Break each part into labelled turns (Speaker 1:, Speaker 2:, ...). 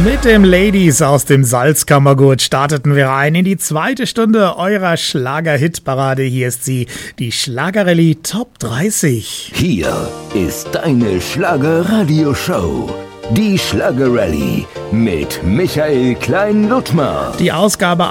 Speaker 1: Mit dem Ladies aus dem Salzkammergut starteten wir ein in die zweite Stunde eurer Schlager-Hitparade. Hier ist sie, die Schlagerrallye Top 30.
Speaker 2: Hier ist deine Schlager-Radio-Show. Die Schlagerrallye mit Michael Klein-Ludtmer.
Speaker 1: Die Ausgabe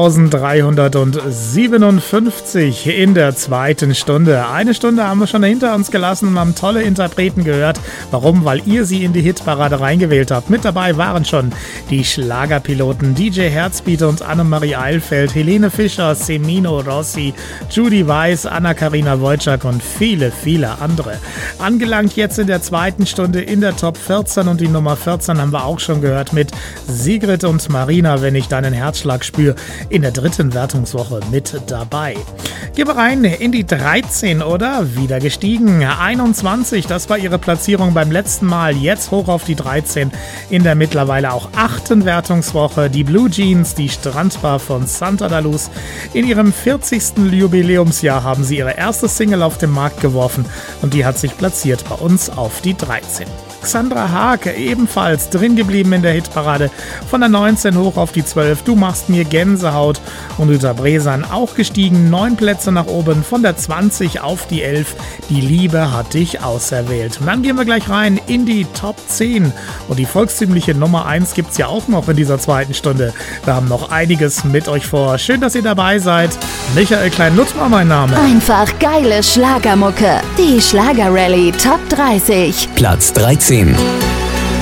Speaker 1: 1357 in der zweiten Stunde. Eine Stunde haben wir schon hinter uns gelassen und haben tolle Interpreten gehört. Warum? Weil ihr sie in die Hitparade reingewählt habt. Mit dabei waren schon die Schlagerpiloten DJ Herzbeat und Annemarie Eilfeld, Helene Fischer, Semino Rossi, Judy Weiß, Anna-Karina Wojcik und viele, viele andere. Angelangt jetzt in der zweiten Stunde in der Top 14 und die Nummer 14 haben wir auch schon gehört mit Sigrid und Marina, wenn ich deinen Herzschlag spüre, in der dritten Wertungswoche mit dabei. Gehen wir rein in die 13, oder? Wieder gestiegen. 21, das war ihre Platzierung beim letzten Mal. Jetzt hoch auf die 13 in der mittlerweile auch 8. Wertungswoche. Die Blue Jeans, die Strandbar von Santa da Luz. In ihrem 40. Jubiläumsjahr haben sie ihre erste Single auf den Markt geworfen und die hat sich platziert bei uns auf die 13. Xandra Haag ebenfalls drin geblieben in der Hitparade, von der 19 hoch auf die 12, du machst mir Gänsehaut, und Uta Bresan auch gestiegen, 9 Plätze nach oben, von der 20 auf die 11, die Liebe hat dich auserwählt. Und dann gehen wir gleich rein in die Top 10 und die volkstümliche Nummer 1 gibt's ja auch noch in dieser zweiten Stunde. Wir haben noch einiges mit euch vor. Schön, dass ihr dabei seid. Michael Klein-Ludtmer mein Name.
Speaker 3: Einfach geile Schlagermucke. Die Schlagerrallye Top 30.
Speaker 2: Platz 13.